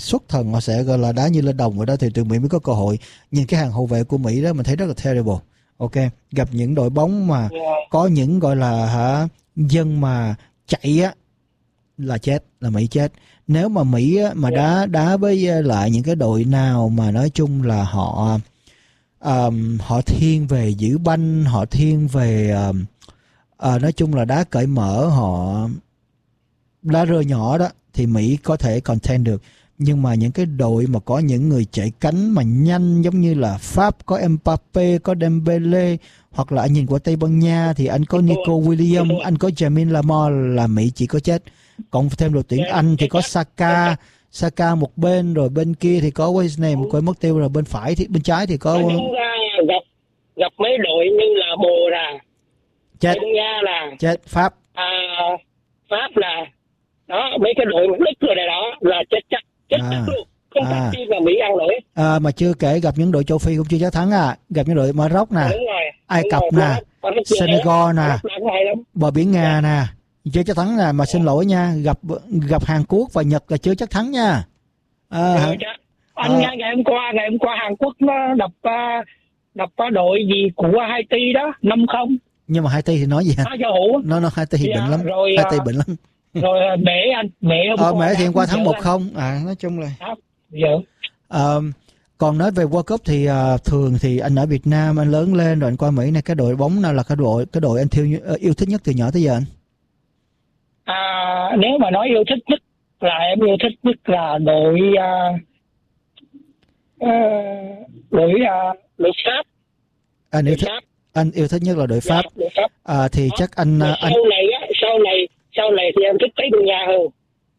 xuất thần họ sẽ gọi là đá như lên đồng rồi đó, thì tụi Mỹ mới có cơ hội. Nhìn cái hàng hậu vệ của Mỹ đó mình thấy rất là terrible. Ok, gặp những đội bóng mà có những gọi là dân mà chạy á là chết, là Mỹ chết. Nếu mà Mỹ á, mà đá với lại những cái đội nào mà nói chung là họ thiên về giữ banh, họ thiên về nói chung là đá cởi mở, họ đá rơ nhỏ đó, thì Mỹ có thể contend được. Nhưng mà những cái đội mà có những người chạy cánh mà nhanh giống như là Pháp có Mbappe, có Dembele, hoặc là anh nhìn qua Tây Ban Nha thì anh có Nico Williams, anh có Lamine Yamal, là Mỹ chỉ có chết. Còn thêm đội tuyển Anh thì có Saka một bên, rồi bên kia thì có Wijnaldum, quên mất tiêu rồi, bên phải thì bên trái thì có gặp mấy đội như là Bồ là chết, Tây Ban Nha là chết, Pháp là đó, mấy cái đội Đức rồi này đó là chết chắc luôn, không có chi mà Mỹ ăn nổi. Mà chưa kể gặp những đội châu Phi cũng chưa chắc thắng gặp những đội Maroc nè, Ai Cập nè, Senegal nè, bờ biển Nga nè, chưa chắc thắng nè. Mà xin lỗi nha, gặp Hàn Quốc và Nhật là chưa chắc thắng nha. Ngày hôm qua Hàn Quốc nó đập đội gì của Haiti đó 5-0. Nhưng mà Haiti thì nói gì hả? Nó Haiti thì bệnh lắm. Rồi, Haiti bệnh lắm. Rồi Mẹ thì hôm qua thắng 1-0. Nói chung là. Còn nói về World Cup thì thường thì anh ở Việt Nam, anh lớn lên rồi anh qua Mỹ này, cái đội bóng nào là cái đội anh yêu thích nhất từ nhỏ tới giờ anh? Nếu mà nói yêu thích nhất là em yêu thích nhất là đội Pháp. Anh yêu thích nhất là đội Pháp. Thì chắc anh sau này thì em thích Tây Ban Nha hơn.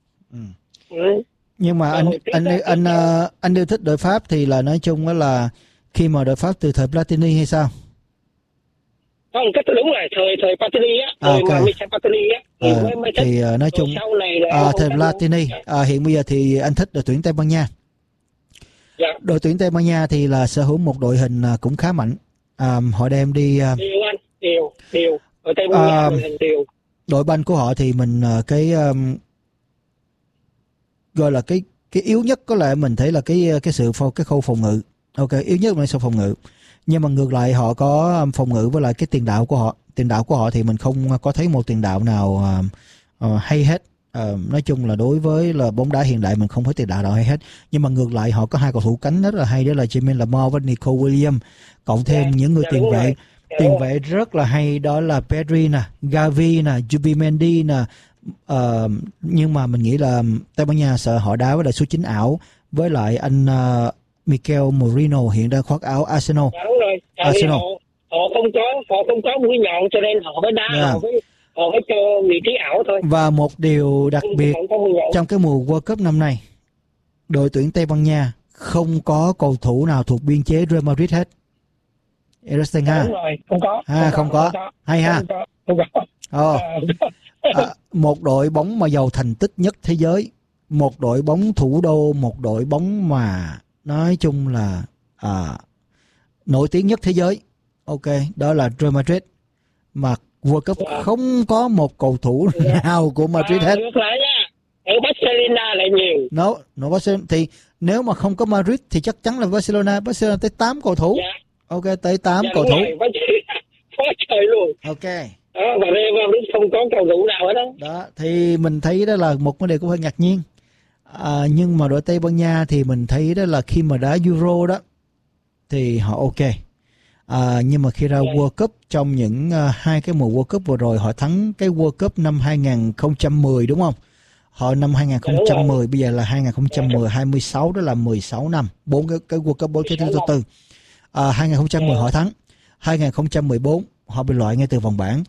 Nhưng mà anh yêu thích đội Pháp thì là nói chung đó là khi mà đội Pháp từ thời Platini hay sao? Không, đúng rồi, thời Platini á, mà Michel Platini á thì nói chung thời Platini. Hiện bây giờ thì anh thích đội tuyển Tây Ban Nha. Dạ. Đội tuyển Tây Ban Nha thì là sở hữu một đội hình cũng khá mạnh. Họ đem đi điều ở Tây Ban Nha đội hình điều. Đội banh của họ thì mình gọi là cái yếu nhất có lẽ mình thấy là cái khâu phòng ngự. Ok, yếu nhất là sự phòng ngự. Nhưng mà ngược lại họ có phòng ngự với lại cái tiền đạo của họ. Tiền đạo của họ thì mình không có thấy một tiền đạo nào hay hết. Nói chung là đối với là bóng đá hiện đại mình không thấy tiền đạo nào hay hết. Nhưng mà ngược lại họ có hai cầu thủ cánh rất là hay, đó là Lamine Yamal với Nico Williams. Cộng thêm những người tiền vệ rất là hay, đó là Pedri nè, Gavi nè, Zubimendi nè. Nhưng mà mình nghĩ là Tây Ban Nha sợ họ đá với lại số 9 ảo với lại anh Mikel Merino hiện đang khoác áo Arsenal. Đúng rồi. Arsenal. Họ không có mũi nhọn cho nên họ mới đá, họ mới cho vị trí ảo thôi. Và một điều đặc biệt trong cái mùa World Cup năm nay, đội tuyển Tây Ban Nha không có cầu thủ nào thuộc biên chế Real Madrid hết. Interesting ha. Đúng rồi, không có. Không có. Hay ha. Không có. Một đội bóng mà giàu thành tích nhất thế giới, một đội bóng thủ đô, một đội bóng mà nói chung là nổi tiếng nhất thế giới. Ok, đó là Real Madrid. Mà World Cup không có một cầu thủ nào của Madrid hết. Ngược lại nha, ở Barcelona lại nhiều. No Barcelona thì nếu mà không có Madrid thì chắc chắn là Barcelona tới 8 cầu thủ. Dạ. Ok, tới 8 cầu thủ. Quá trời luôn. Ok. Và Real Madrid không có cầu thủ nào hết đó. Đó, thì mình thấy đó là một vấn đề cũng hơi ngạc nhiên. Nhưng mà đội Tây Ban Nha thì mình thấy đó là khi mà đá Euro đó thì họ ok. Nhưng mà khi ra World Cup trong những hai cái mùa World Cup vừa rồi, họ thắng cái World Cup năm 2010 đúng không? Họ năm 2010, bây giờ là 2010, 26 đó là 16 năm, 4 cái World Cup 4 cái thứ tư. 2010 họ thắng, 2014 họ bị loại ngay từ vòng bảng.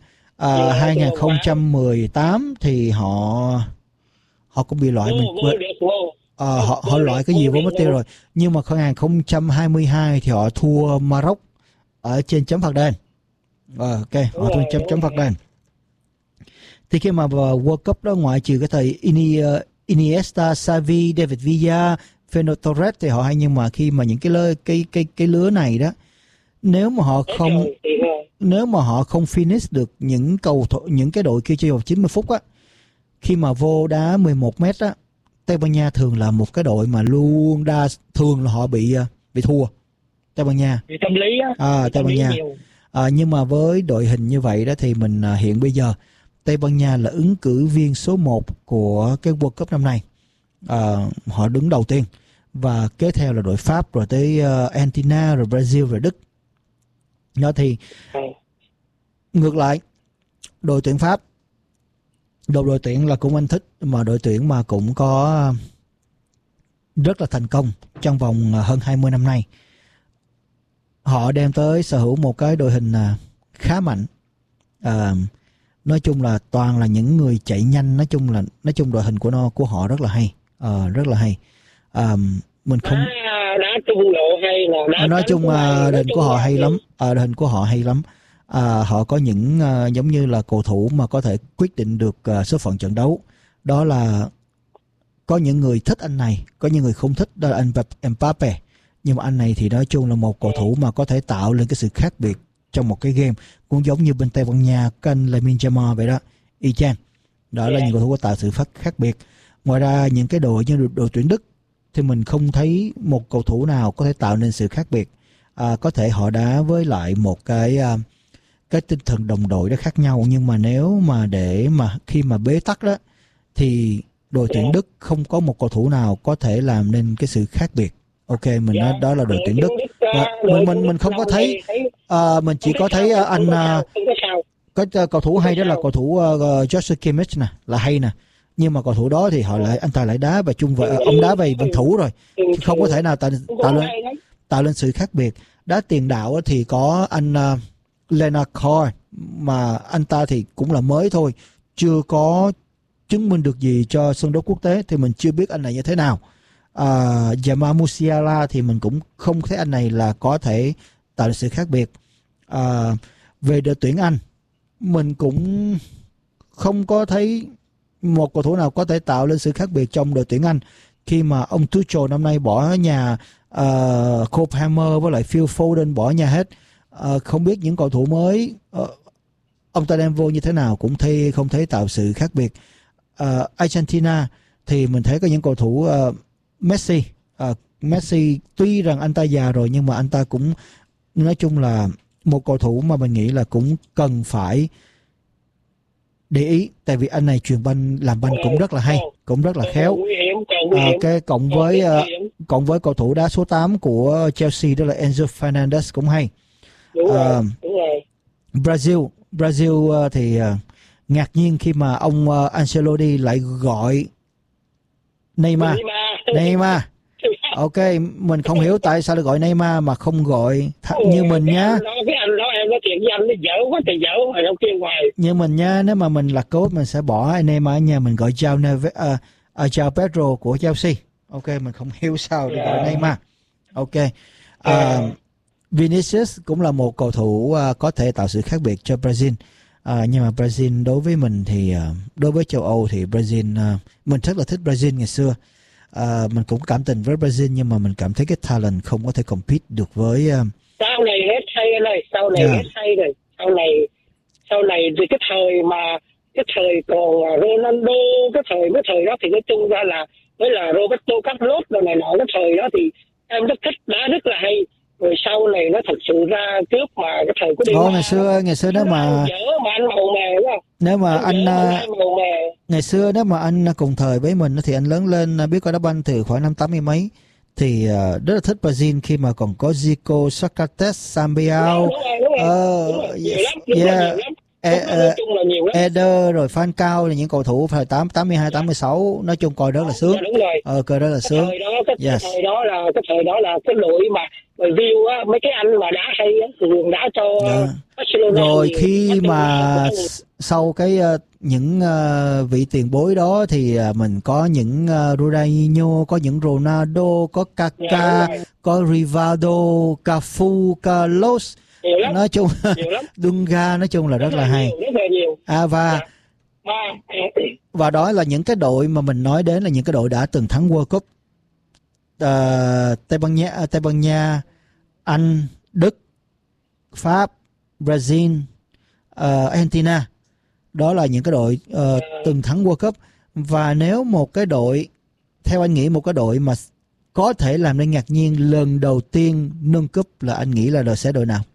2018 thì họ cũng bị loại, mình quên. Họ loại cái gì vô mất tiêu rồi. Nhưng mà 2022 thì họ thua Maroc ở trên chấm phạt đền. Ok, họ thua chấm phạt đền. Thì khi mà vào World Cup đó, ngoại trừ cái thời Iniesta, Xavi, David Villa, Fernando Torres thì họ hay, nhưng mà khi mà những cái lứa này đó, nếu mà họ không finish được những cái đội kia chơi vào 90 phút á, khi mà vô đá 11 mét á, Tây Ban Nha thường là một cái đội mà luôn thường là họ bị thua. Tây Ban Nha. Vì tâm lý á. Tây Ban Nha. Nhưng mà với đội hình như vậy đó thì mình hiện bây giờ Tây Ban Nha là ứng cử viên số 1 của cái World Cup năm nay. Họ đứng đầu tiên và kế theo là đội Pháp, rồi tới Argentina, rồi Brazil, rồi Đức. Đó thì ngược lại đội tuyển Pháp, đội tuyển là cũng anh thích, mà đội tuyển mà cũng có rất là thành công trong vòng hơn 20 năm nay. Họ đem tới sở hữu một cái đội hình khá mạnh. Nói chung là toàn là những người chạy nhanh, nói chung đội hình của họ rất là hay, rất là hay. Mình không đá trung lộ hay là nói chung đội hình của họ hay lắm, đội hình của họ hay lắm. Họ có những giống như là cầu thủ mà có thể quyết định được số phận trận đấu. Đó là có những người thích anh này, có những người không thích, đó là anh Mbappe. Nhưng mà anh này thì nói chung là một cầu thủ mà có thể tạo lên cái sự khác biệt trong một cái game, cũng giống như bên Tây Ban Nha cái anh Lamine Yamal vậy đó, y chang. Đó là những cầu thủ có tạo sự khác biệt. Ngoài ra những cái đội như đội tuyển Đức thì mình không thấy một cầu thủ nào có thể tạo nên sự khác biệt. Có thể họ đá với lại một cái tinh thần đồng đội đó khác nhau, nhưng mà nếu mà để mà khi mà bế tắc đó thì đội tuyển Đức không có một cầu thủ nào có thể làm nên cái sự khác biệt. Ok, mình nói đó là đội tuyển Đức. Mình không có thấy, mình chỉ có thấy anh có cầu thủ hay, đó là cầu thủ Joshua Kimmich nè, là hay nè. Nhưng mà cầu thủ đó thì anh ta lại đá về chung với ông đá về bên thủ rồi, không có thể nào tạo lên sự khác biệt. Đá tiền đạo thì có anh Leonard Cohen, mà anh ta thì cũng là mới thôi, chưa có chứng minh được gì cho sân đấu quốc tế, thì mình chưa biết anh này như thế nào. Jamal Musiala thì mình cũng không thấy anh này là có thể tạo ra sự khác biệt. Về đội tuyển Anh, mình cũng không có thấy một cầu thủ nào có thể tạo lên sự khác biệt trong đội tuyển Anh, khi mà ông Tuchel năm nay bỏ nhà Cole Palmer với lại Phil Foden bỏ nhà hết. Không biết những cầu thủ mới ông ta đem vô như thế nào, cũng không thấy tạo sự khác biệt. Argentina thì mình thấy có những cầu thủ Messi tuy rằng anh ta già rồi, nhưng mà anh ta cũng nói chung là một cầu thủ mà mình nghĩ là cũng cần phải để ý, tại vì anh này làm banh cũng rất là hay, cũng rất là khéo. Cộng với cầu thủ đá số 8 của Chelsea, đó là Enzo Fernandez cũng hay. Brazil thì ngạc nhiên khi mà ông Ancelotti lại gọi Neymar. Ok, mình không hiểu tại sao lại gọi Neymar mà không gọi như mình nhá. Như mình nhá, nếu mà mình là coach mình sẽ bỏ Neymar nha, mình gọi João Pedro của Chelsea. Ok, mình không hiểu sao để gọi Neymar. Ok. Vinicius cũng là một cầu thủ có thể tạo sự khác biệt cho Brazil. Nhưng mà Brazil đối với mình thì đối với châu Âu thì Brazil, mình rất là thích Brazil ngày xưa. Mình cũng cảm tình với Brazil, nhưng mà mình cảm thấy cái talent không có thể compete được với sau này hết hay rồi, hết hay rồi. Sau này thì cái thời còn Ronaldo, mấy thời đó thì nói chung ra là với là Roberto Carlos rồi này nọ, cái thời đó thì em rất thích, đá rất là hay. Rồi sau này nó thật sự ra trước mà cái thời của ngày xưa nếu mà anh màu mè quá. Nếu mà anh ngày xưa nếu mà anh cùng thời với mình thì anh lớn lên biết coi đá banh từ khoảng năm 80 mấy, thì rất là thích Brazil khi mà còn có Zico, Socrates, Sampaio, Eder rồi Falcao là những cầu thủ thời 82, 86, nói chung coi rất là sướng. Coi rất là sướng. Cái thời đó là cái đội mà view á, mấy cái anh mà đá hay á thường đá cho Barcelona. Rồi khi mà sau cái những vị tiền bối đó thì mình có những Ronaldinho, có những Ronaldo, có Kaká, có Rivaldo, Cafu, Carlos, nói chung Dunga, nói chung là rất là hay. Và đó là những cái đội mà mình nói đến là những cái đội đã từng thắng World Cup. Tây Ban Nha, Anh, Đức, Pháp, Brazil, Argentina. Đó là những cái đội từng thắng World Cup. Và nếu một cái đội theo anh nghĩ một cái đội mà có thể làm nên ngạc nhiên lần đầu tiên nâng cúp là anh nghĩ là sẽ đội nào?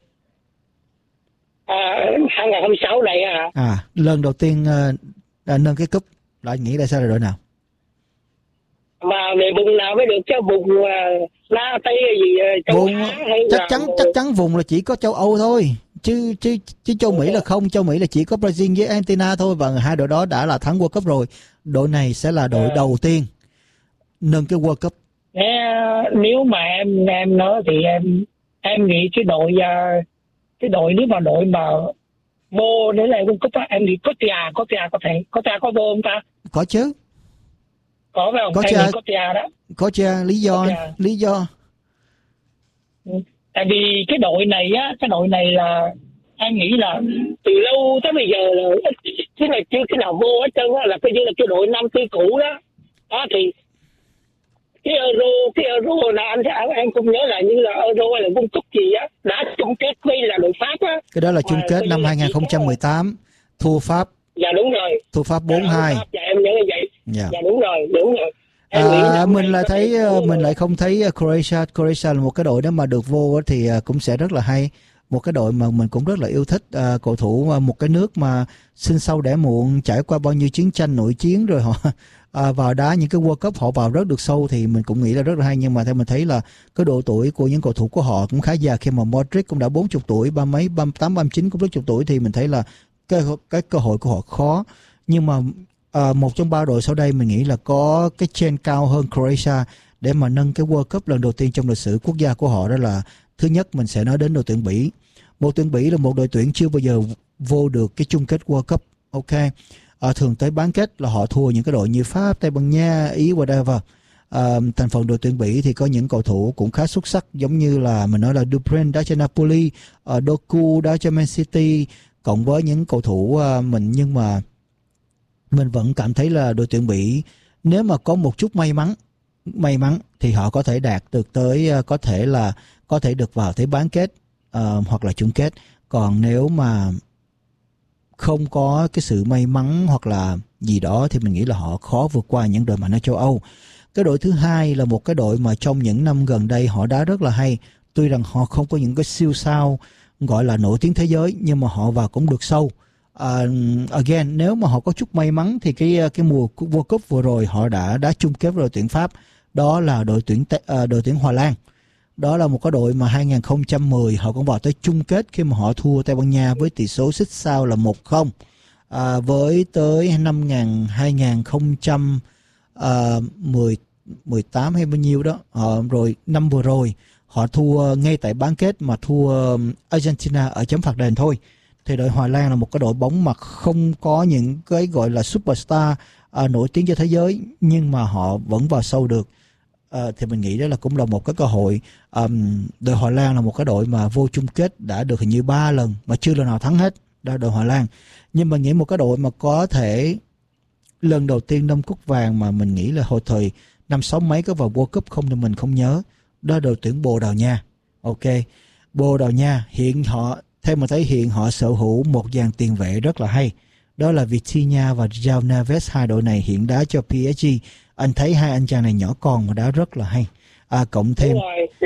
2006 này hả? Lần đầu tiên nâng cái cúp là anh nghĩ là sẽ là đội nào? Mà về vùng nào mới được, chứ vùng Na Tây gì châu Á hay chắc chắn vùng là chỉ có châu Âu thôi, chứ châu Mỹ là không. Châu Mỹ là chỉ có Brazil với Argentina thôi, và hai đội đó đã là thắng World Cup rồi. Đội này sẽ là đội đầu tiên nâng cái World Cup. Nếu mà em nói thì em nghĩ cái đội nếu mà đội mà vô để lại World Cup á, em nghĩ Croatia có thể Croatia có vô không ta? Có chứ. Có phải không? Croatia đó. Croatia, lý do. Tại vì cái đội này là em nghĩ là từ lâu tới bây giờ là cái này chưa cái nào vô hết trơn á, là coi như là cái đội năm tư cũ đó. Đó thì cái Euro là anh không nhớ là như là Euro hay là World Cup gì á, đã chung kết với là đội Pháp á. Cái đó là chung kết năm 2018, thua Pháp. Dạ đúng rồi. Thua Pháp 4-2. Dạ em nhớ như vậy. Dạ đúng rồi. Mình lại không thấy Croatia là một cái đội đó mà được vô thì cũng sẽ rất là hay. Một cái đội mà mình cũng rất là yêu thích, cầu thủ một cái nước mà sinh sau đẻ muộn, trải qua bao nhiêu chiến tranh nội chiến rồi họ vào đá những cái World Cup, họ vào rất được sâu thì mình cũng nghĩ là rất là hay. Nhưng mà theo mình thấy là cái độ tuổi của những cầu thủ của họ cũng khá già, khi mà Modric cũng đã 40 tuổi, 38, 39 cũng rất chục tuổi, thì mình thấy là cái cơ hội của họ khó. Nhưng mà một trong ba đội sau đây mình nghĩ là có cái trên cao hơn Croatia để mà nâng cái World Cup lần đầu tiên trong lịch sử quốc gia của họ. Đó là thứ nhất mình sẽ nói đến đội tuyển Bỉ. Đội tuyển Bỉ là một đội tuyển chưa bao giờ vô được cái chung kết World Cup. Ok, thường tới bán kết là họ thua những cái đội như Pháp, Tây Ban Nha, Ý, whatever. Thành phần đội tuyển Bỉ thì có những cầu thủ cũng khá xuất sắc, giống như là mình nói là Duprin đá cho Napoli, Doku đá cho Man City, cộng với những cầu thủ nhưng mà mình vẫn cảm thấy là đội tuyển Bỉ nếu mà có một chút may mắn thì họ có thể đạt được tới, có thể được vào tới bán kết hoặc là chung kết. Còn nếu mà không có cái sự may mắn hoặc là gì đó thì mình nghĩ là họ khó vượt qua những đội mạnh ở châu Âu. Cái đội thứ hai là một cái đội mà trong những năm gần đây họ đá rất là hay. Tuy rằng họ không có những cái siêu sao gọi là nổi tiếng thế giới, nhưng mà họ vào cũng được sâu. Again, nếu mà họ có chút may mắn thì cái mùa World Cup vừa rồi họ đã đá chung kết với đội tuyển Pháp. Đó là đội tuyển Hà Lan. Đó là một cái đội mà 2010 họ cũng vào tới chung kết khi mà họ thua Tây Ban Nha với tỷ số xích sao là 1-0. Với tới năm 2018 hay bao nhiêu đó, rồi năm vừa rồi họ thua ngay tại bán kết mà thua Argentina ở chấm phạt đền thôi. Thì đội Hà Lan là một cái đội bóng mà không có những cái gọi là superstar nổi tiếng cho thế giới, nhưng mà họ vẫn vào sâu được. Thì mình nghĩ đó là cũng là một cái cơ hội. Đội Hà Lan là một cái đội mà vô chung kết đã được hình như 3 lần mà chưa lần nào thắng hết. Đó là đội Hà Lan. Nhưng mình nghĩ một cái đội mà có thể lần đầu tiên nâng cúp vàng mà mình nghĩ là hồi thời năm 60 mấy có vào World Cup không thì mình không nhớ. Đó là đội tuyển Bồ Đào Nha. Ok, Bồ Đào Nha theo mình thấy hiện họ sở hữu một dàn tiền vệ rất là hay. Đó là Vitinha và João Neves. Hai đội này hiện đá cho PSG. Anh thấy hai anh chàng này nhỏ con mà đá rất là hay. Cộng thêm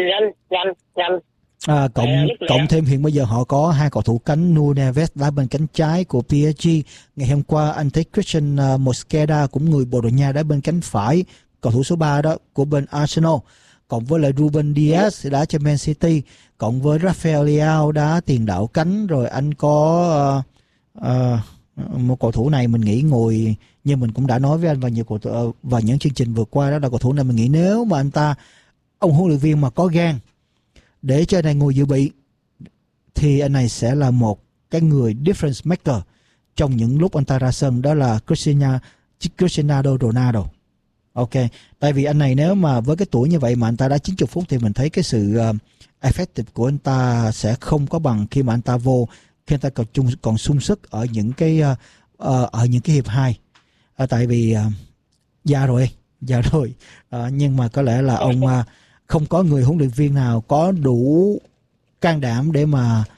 cộng thêm hiện bây giờ họ có hai cầu thủ cánh, Nuno Neves đá bên cánh trái của PSG. Ngày hôm qua anh thấy Christian Mosquera cũng người Bồ Đào Nha đá bên cánh phải, cầu thủ số 3 đó của bên Arsenal. Cộng với lại Ruben Dias đá cho Man City, cộng với Rafael Leao đá tiền đạo cánh. Rồi anh có một cầu thủ này mình nghĩ ngồi, như mình cũng đã nói với anh vào những chương trình vừa qua, đó là cầu thủ này mình nghĩ nếu mà ông huấn luyện viên mà có gan để cho anh này ngồi dự bị thì anh này sẽ là một cái người difference maker trong những lúc anh ta ra sân. Đó là Cristiano Ronaldo. Ok, tại vì anh này nếu mà với cái tuổi như vậy mà anh ta đã 90 phút thì mình thấy cái sự effective của anh ta sẽ không có bằng khi mà anh ta khi anh ta còn sung sức ở những cái hiệp 2. Tại vì già rồi. Nhưng mà có lẽ là ông không có người huấn luyện viên nào có đủ can đảm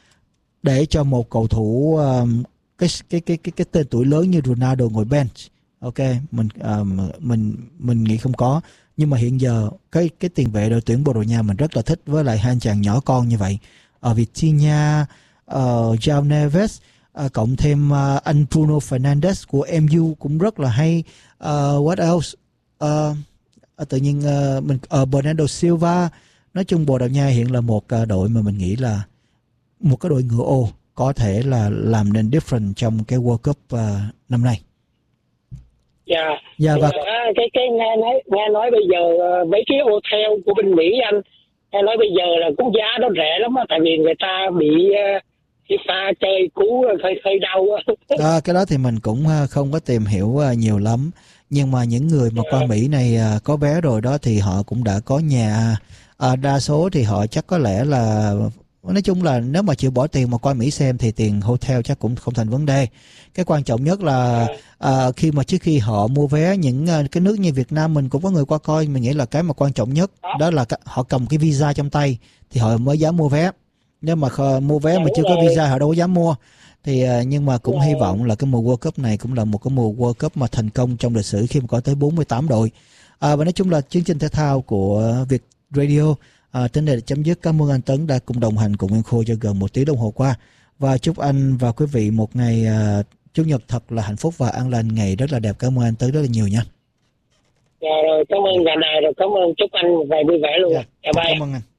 để cho một cầu thủ cái tên tuổi lớn như Ronaldo ngồi bench. Ok, mình nghĩ không có. Nhưng mà hiện giờ cái tiền vệ đội tuyển Bồ Đào Nha mình rất là thích, với lại hai anh chàng nhỏ con như vậy, Vitinha, João Neves, cộng thêm anh Bruno Fernandes của MU cũng rất là hay. What else? Tự nhiên Bernardo Silva. Nói chung Bồ Đào Nha hiện là một đội mà mình nghĩ là một cái đội ngựa ô có thể là làm nên different trong cái World Cup năm nay. Dạ, và cái nghe nói bây giờ mấy cái hotel của bên Mỹ anh nghe nói bây giờ là cũng giá nó rẻ lắm á, tại vì người ta bị FIFA chơi cú hơi đau á. Cái đó thì mình cũng không có tìm hiểu nhiều lắm, nhưng mà những người mà qua Mỹ này có vé rồi đó thì họ cũng đã có nhà. Đa số thì họ chắc có lẽ là, nói chung là nếu mà chịu bỏ tiền mà qua Mỹ xem thì tiền hotel chắc cũng không thành vấn đề. Cái quan trọng nhất là trước khi họ mua vé, những cái nước như Việt Nam mình cũng có người qua coi, mình nghĩ là cái mà quan trọng nhất đó là họ cầm cái visa trong tay thì họ mới dám mua vé. Nếu mà mua vé mà chưa có visa họ đâu có dám mua. Thì nhưng mà cũng hy vọng là cái mùa World Cup này cũng là một cái mùa World Cup mà thành công trong lịch sử khi mà có tới 48 đội. Và nói chung là chương trình thể thao của Việt Radio đến đây là chấm dứt. Cảm ơn anh Tấn đã cùng đồng hành cùng Nguyên Khôi cho gần 1 tiếng đồng hồ qua, và chúc anh và quý vị một ngày Chủ nhật thật là hạnh phúc và an lành, ngày rất là đẹp. Cảm ơn anh Tấn rất là nhiều nha. Dạ rồi, cảm ơn ngày này, rồi cảm ơn, chúc anh ngày vui vẻ luôn. Dạ, cảm ơn anh.